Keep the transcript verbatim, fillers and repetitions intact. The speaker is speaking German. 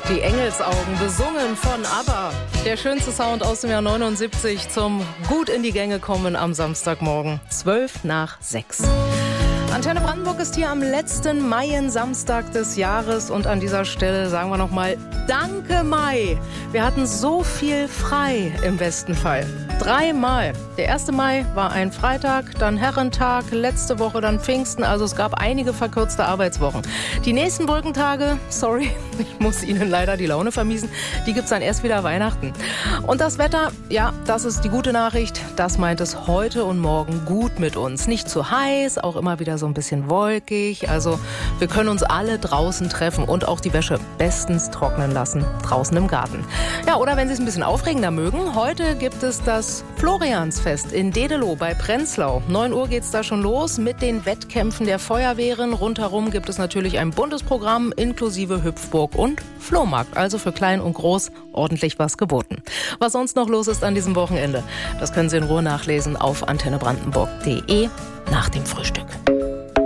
Die Engelsaugen, besungen von ABBA. Der schönste Sound aus dem Jahr neunundsiebzig zum gut in die Gänge kommen am Samstagmorgen. Zwölf nach sechs. Antenne Brandenburg ist hier am letzten Mai-Samstag des Jahres und an dieser Stelle sagen wir nochmal Danke Mai. Wir hatten so viel frei im besten Fall. Dreimal. Der erste Mai war ein Freitag, dann Herrentag, letzte Woche dann Pfingsten, also es gab einige verkürzte Arbeitswochen. Die nächsten Brückentage, sorry, ich muss Ihnen leider die Laune vermiesen, die gibt's dann erst wieder Weihnachten. Und das Wetter, ja, das ist die gute Nachricht, das meint es heute und morgen gut mit uns. Nicht zu heiß, auch immer wieder so ein bisschen wolkig, also wir können uns alle draußen treffen und auch die Wäsche bestens trocknen lassen, draußen im Garten. Ja, oder wenn Sie es ein bisschen aufregender mögen, heute gibt es das Floriansfest in Dedelow bei Prenzlau. neun Uhr geht's da schon los mit den Wettkämpfen der Feuerwehren. Rundherum gibt es natürlich ein buntes Programm inklusive Hüpfburg und Flohmarkt. Also für klein und groß ordentlich was geboten. Was sonst noch los ist an diesem Wochenende, das können Sie in Ruhe nachlesen auf antenne brandenburg punkt de nach dem Frühstück.